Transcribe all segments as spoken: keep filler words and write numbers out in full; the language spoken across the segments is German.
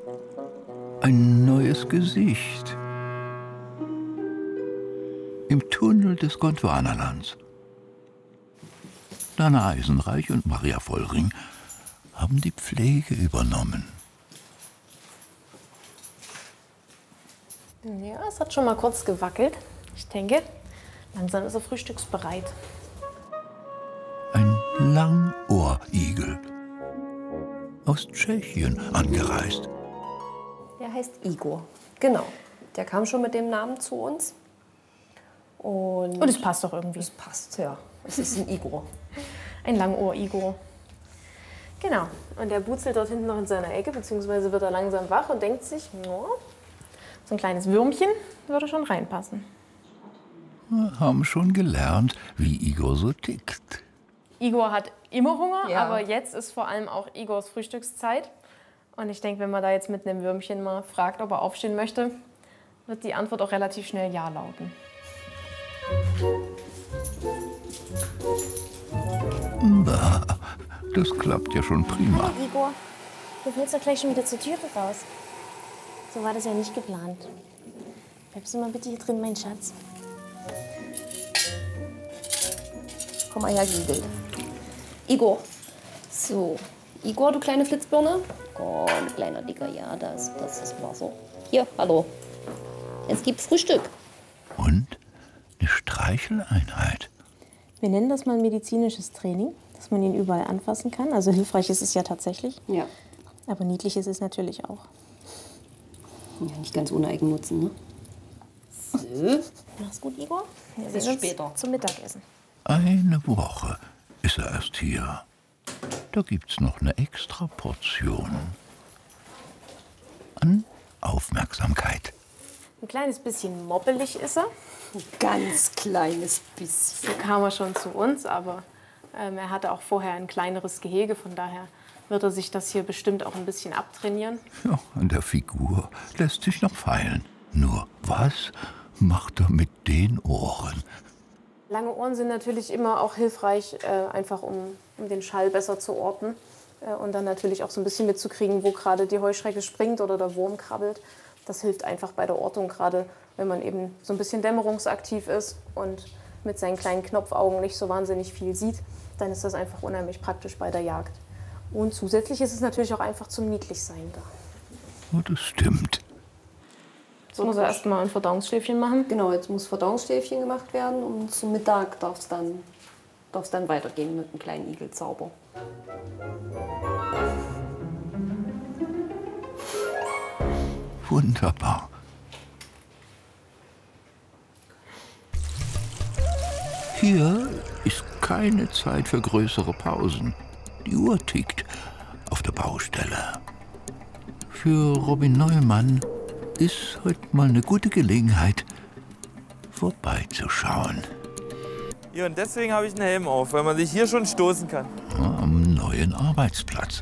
Ein neues Gesicht. Im Tunnel des Gondwanalands. Dana Eisenreich und Maria Vollring haben die Pflege übernommen. Ja, es hat schon mal kurz gewackelt. Ich denke, langsam ist er frühstücksbereit. Ein Langohrigel. Aus Tschechien angereist. Der heißt Igor. Genau. Der kam schon mit dem Namen zu uns. Und, Und es passt doch irgendwie. Es passt, ja. Es ist ein Igor. Ein Langohr-Igor. Genau. Und der butzelt dort hinten noch in seiner Ecke, beziehungsweise wird er langsam wach und denkt sich, no, so ein kleines Würmchen würde schon reinpassen. Wir haben schon gelernt, wie Igor so tickt. Igor hat immer Hunger, Ja. aber jetzt ist vor allem auch Igors Frühstückszeit. Und ich denke, wenn man da jetzt mit einem Würmchen mal fragt, ob er aufstehen möchte, wird die Antwort auch relativ schnell Ja lauten. Na, das klappt ja schon prima. Igor, du willst doch gleich schon wieder zur Türe raus. So war das ja nicht geplant. Bleibst du mal bitte hier drin, mein Schatz? Komm mal her, Giegel. Igor. So. Igor, du kleine Flitzbirne. Komm, kleiner Dicker, ja, das, das ist Wasser. Hier, hallo. Jetzt gibt's Frühstück. Und eine Streicheleinheit. Wir nennen das mal medizinisches Training, dass man ihn überall anfassen kann. Also hilfreich ist es ja tatsächlich. Ja. Aber niedlich ist es natürlich auch. Ja, nicht ganz ohne Eigennutzen, ne? So. Mach's gut, Igor. Wir Bis sehen uns später. zum Mittagessen. Eine Woche ist er erst hier. Da gibt's noch eine extra Portion an Aufmerksamkeit. Ein kleines bisschen moppelig ist er. Ein ganz kleines bisschen. So kam er schon zu uns, aber ähm, er hatte auch vorher ein kleineres Gehege. Von daher wird er sich das hier bestimmt auch ein bisschen abtrainieren. Ja, an der Figur lässt sich noch feilen. Nur was macht er mit den Ohren? Lange Ohren sind natürlich immer auch hilfreich, äh, einfach um, um den Schall besser zu orten. Äh, und dann natürlich auch so ein bisschen mitzukriegen, wo gerade die Heuschrecke springt oder der Wurm krabbelt. Das hilft einfach bei der Ortung, gerade wenn man eben so ein bisschen dämmerungsaktiv ist und mit seinen kleinen Knopfaugen nicht so wahnsinnig viel sieht. Dann ist das einfach unheimlich praktisch bei der Jagd. Und zusätzlich ist es natürlich auch einfach zum Niedlichsein da. Oh, das stimmt. So muss er erst mal ein Verdauungsschläfchen machen. Genau, jetzt muss Verdauungsstäbchen gemacht werden und zum Mittag darf es dann, darf's dann weitergehen mit einem kleinen Igelzauber. Wunderbar. Hier ist keine Zeit für größere Pausen. Die Uhr tickt auf der Baustelle. Für Robin Neumann ist heute mal eine gute Gelegenheit, vorbeizuschauen. Ja, und deswegen habe ich einen Helm auf, weil man sich hier schon stoßen kann. Am neuen Arbeitsplatz.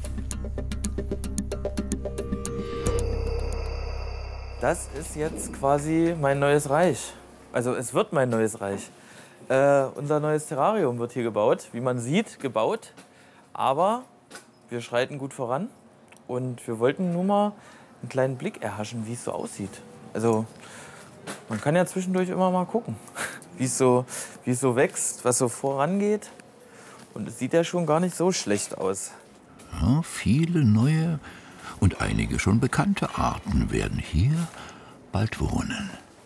Das ist jetzt quasi mein neues Reich. Also es wird mein neues Reich. Äh, unser neues Terrarium wird hier gebaut, wie man sieht, gebaut. Aber wir schreiten gut voran und wir wollten nur mal einen kleinen Blick erhaschen, wie es so aussieht. Also man kann ja zwischendurch immer mal gucken, wie es so, wie es so wächst, was so vorangeht. Und es sieht ja schon gar nicht so schlecht aus. Ja, viele neue und einige schon bekannte Arten werden hier bald wohnen.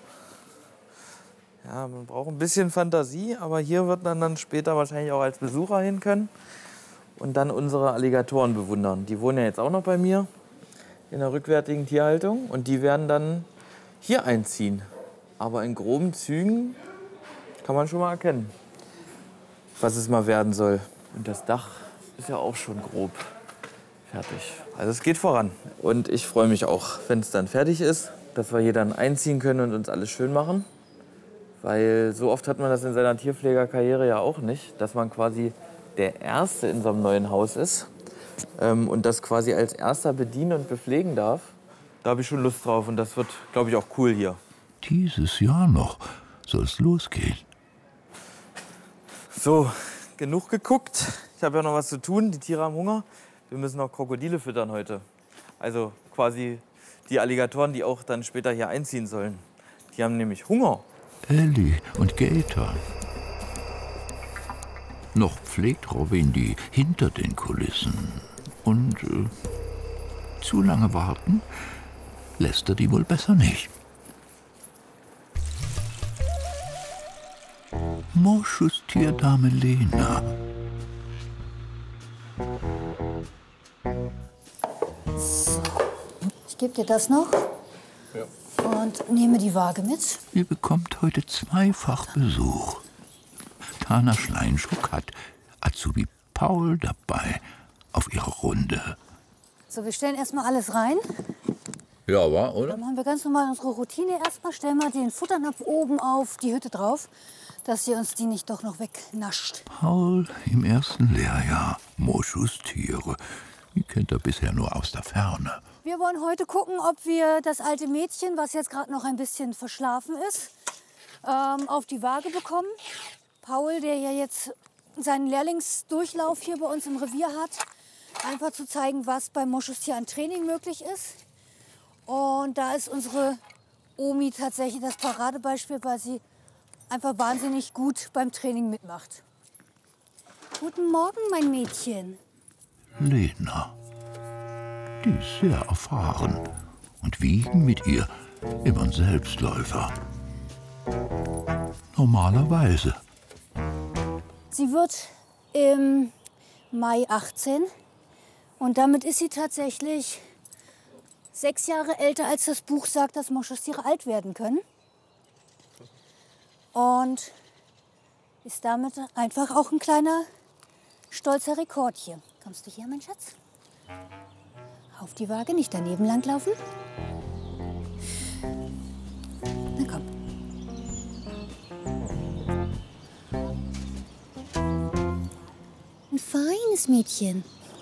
Ja, man braucht ein bisschen Fantasie, aber hier wird man dann später wahrscheinlich auch als Besucher hin können und dann unsere Alligatoren bewundern. Die wohnen ja jetzt auch noch bei mir in der rückwärtigen Tierhaltung und die werden dann hier einziehen. Aber in groben Zügen kann man schon mal erkennen, was es mal werden soll. Und das Dach ist ja auch schon grob fertig. Also es geht voran und ich freue mich auch, wenn es dann fertig ist, dass wir hier dann einziehen können und uns alles schön machen. Weil so oft hat man das in seiner Tierpflegerkarriere ja auch nicht, dass man quasi der Erste in so einem neuen Haus ist ähm, und das quasi als Erster bedienen und bepflegen darf. Da habe ich schon Lust drauf und das wird, glaube ich, auch cool hier. Dieses Jahr noch soll es losgehen. So, genug geguckt. Ich habe ja noch was zu tun. Die Tiere haben Hunger. Wir müssen noch Krokodile füttern heute. Also quasi die Alligatoren, die auch dann später hier einziehen sollen. Die haben nämlich Hunger. Ellie und Gator. Noch pflegt Robin die hinter den Kulissen. Und äh, zu lange warten lässt er die wohl besser nicht. Moschustierdame Lena. So, ich gebe dir das noch. Ja. Und nehme die Waage mit. Ihr bekommt heute zweifach Besuch. Tana Schleinschuk hat Azubi Paul dabei auf ihrer Runde. So, wir stellen erstmal alles rein. Ja, war, oder? Dann machen wir ganz normal unsere Routine erstmal. Stellen wir den Futternapf oben auf die Hütte drauf, dass sie uns die nicht doch noch wegnascht. Paul im ersten Lehrjahr. Moschustiere. Die kennt er bisher nur aus der Ferne. Wir wollen heute gucken, ob wir das alte Mädchen, was jetzt gerade noch ein bisschen verschlafen ist, ähm, auf die Waage bekommen. Paul, der ja jetzt seinen Lehrlingsdurchlauf hier bei uns im Revier hat, einfach zu zeigen, was beim Moschustier an Training möglich ist. Und da ist unsere Omi tatsächlich das Paradebeispiel, weil sie einfach wahnsinnig gut beim Training mitmacht. Guten Morgen, mein Mädchen. Lena. Die ist sehr erfahren. Und Wiegen mit ihr immer ein Selbstläufer. Normalerweise. Sie wird im Mai achtzehn. Und damit ist sie tatsächlich sechs Jahre älter, als das Buch sagt, dass Moschustiere alt werden können. Und ist damit einfach auch ein kleiner, stolzer Rekord hier. Kommst du hier, mein Schatz? Auf die Waage, nicht daneben langlaufen. Na komm. Ein feines Mädchen.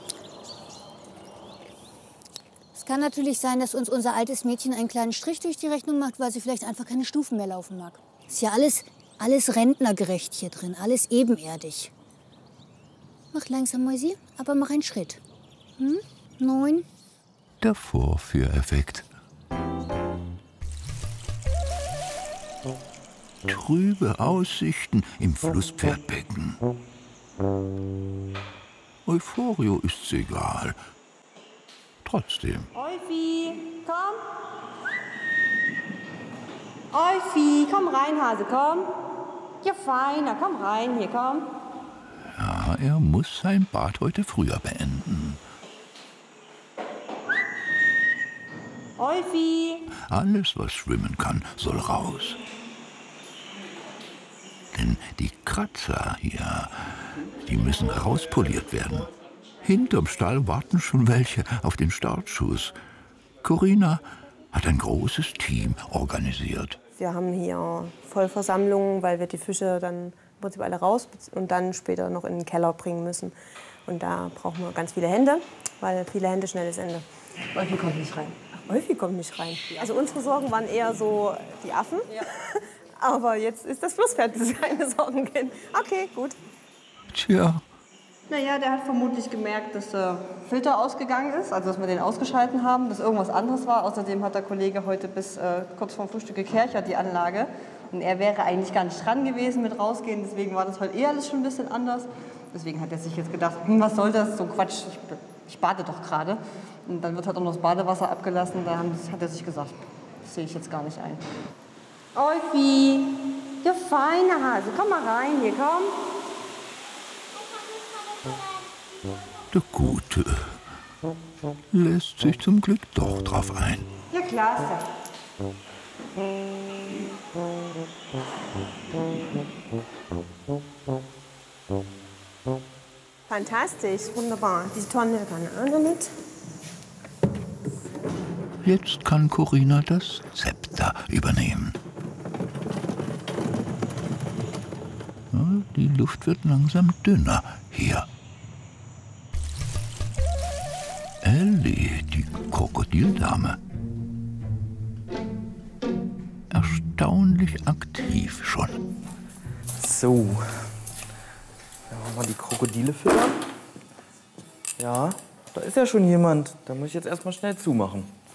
Es kann natürlich sein, dass uns unser altes Mädchen einen kleinen Strich durch die Rechnung macht, weil sie vielleicht einfach keine Stufen mehr laufen mag. Ist ja alles, alles rentnergerecht hier drin, alles ebenerdig. Mach langsam, Mäusi, aber mach einen Schritt. Hm? Neun. Der Vorführeffekt. Trübe Aussichten im Flusspferdbecken. Euphorio ist's egal. Trotzdem. Eufi, komm. Eufi, komm rein, Hase, komm. Ja, feiner, komm rein, hier, komm. Ja, er muss sein Bad heute früher beenden. Eufi. Alles, was schwimmen kann, soll raus. Denn die Kratzer hier, die müssen rauspoliert werden. Hinterm Stall warten schon welche auf den Startschuss. Corinna hat ein großes Team organisiert. Wir haben hier Vollversammlungen, weil wir die Fische dann im Prinzip alle raus und dann später noch in den Keller bringen müssen. Und da brauchen wir ganz viele Hände, weil viele Hände, schnelles Ende. Eufi kommt nicht rein. Ach, Eufi kommt nicht rein. Also unsere Sorgen waren eher so die Affen. Ja. Aber jetzt ist das Flusspferd, das keine Sorgen kennt. Okay, gut. Tja. Naja, der hat vermutlich gemerkt, dass der Filter ausgegangen ist, also dass wir den ausgeschalten haben, dass irgendwas anderes war. Außerdem hat der Kollege heute bis äh, kurz vorm Frühstück gekerchert, die Anlage. Und er wäre eigentlich gar nicht dran gewesen mit rausgehen, deswegen war das heute eh alles schon ein bisschen anders. Deswegen hat er sich jetzt gedacht, hm, was soll das, so Quatsch, ich, ich bade doch gerade. Und dann wird halt auch noch das Badewasser abgelassen, da haben, hat er sich gesagt, das sehe ich jetzt gar nicht ein. Eufi, ja feine Hase, komm mal rein hier, komm. Der Gute lässt sich zum Glück doch drauf ein. Ja, klasse. Fantastisch, wunderbar. Diese Tonne kann auch noch mit. Jetzt kann Corinna das Zepter übernehmen. Ja, die Luft wird langsam dünner hier. Ellie, die Krokodildame. Erstaunlich aktiv schon. So. Da wollen wir die Krokodile füttern. Ja, da ist ja schon jemand. Da muss ich jetzt erstmal schnell zumachen.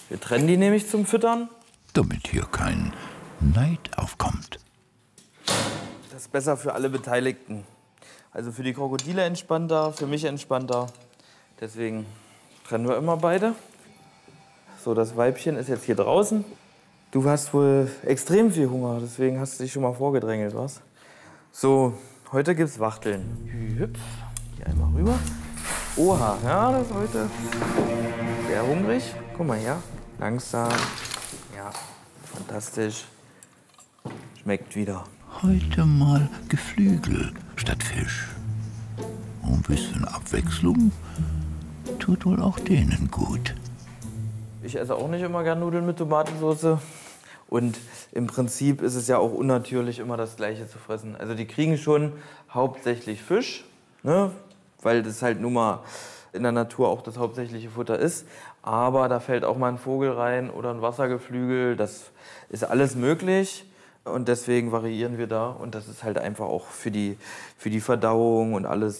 Wir trennen die nämlich zum Füttern. Damit hier kein Neid aufkommt. Das ist besser für alle Beteiligten. Also für die Krokodile entspannter, für mich entspannter. Deswegen trennen wir immer beide. So, das Weibchen ist jetzt hier draußen. Du hast wohl extrem viel Hunger, deswegen hast du dich schon mal vorgedrängelt, was? So, heute gibt's Wachteln. Hüpf, hier einmal rüber. Oha, ja, das ist heute sehr hungrig. Guck mal her, langsam. Ja, fantastisch. Schmeckt wieder. Heute mal Geflügel statt Fisch. Ein bisschen Abwechslung tut wohl auch denen gut. Ich esse auch nicht immer gern Nudeln mit Tomatensauce. Und im Prinzip ist es ja auch unnatürlich, immer das Gleiche zu fressen. Also die kriegen schon hauptsächlich Fisch, ne? Weil das halt nun mal in der Natur auch das hauptsächliche Futter ist. Aber da fällt auch mal ein Vogel rein oder ein Wassergeflügel. Das ist alles möglich. Und deswegen variieren wir da. Und das ist halt einfach auch für die, für die Verdauung und alles.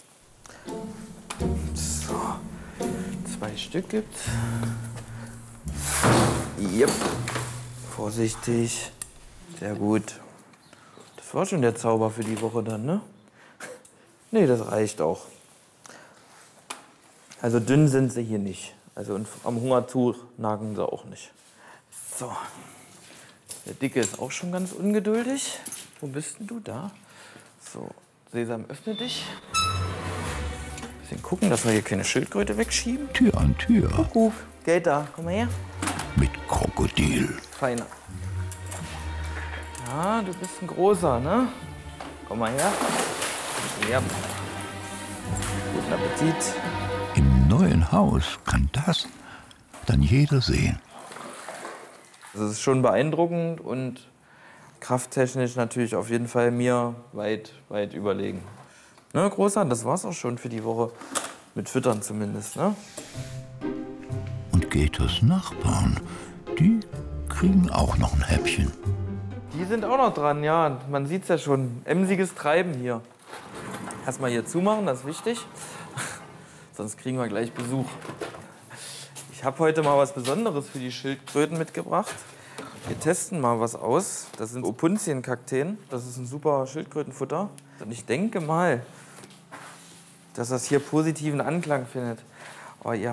So, zwei Stück gibt's. Yep. Vorsichtig. Sehr gut. Das war schon der Zauber für die Woche dann, ne? Nee, das reicht auch. Also dünn sind sie hier nicht. Also am Hungertuch nagen sie auch nicht. So. Der Dicke ist auch schon ganz ungeduldig. Wo bist denn du da? So, Sesam, öffne dich. Bisschen gucken, dass wir hier keine Schildkröte wegschieben. Tür an Tür. Kuckuck. Gator, komm mal her. Mit Krokodil. Feiner. Ja, du bist ein großer, ne? Komm mal her. Ja. Guten Appetit. Im neuen Haus kann das dann jeder sehen. Das ist schon beeindruckend und krafttechnisch natürlich auf jeden Fall mir weit, weit überlegen. Ne, Großer, das war's auch schon für die Woche. Mit Füttern zumindest, ne? Und Gators Nachbarn, die kriegen auch noch ein Häppchen. Die sind auch noch dran, ja. Man sieht's ja schon. Emsiges Treiben hier. Erstmal hier zumachen, das ist wichtig. Sonst kriegen wir gleich Besuch. Ich habe heute mal was Besonderes für die Schildkröten mitgebracht. Wir testen mal was aus. Das sind Opuntienkakteen. Das ist ein super Schildkrötenfutter. Und ich denke mal, dass das hier positiven Anklang findet. Oh ja.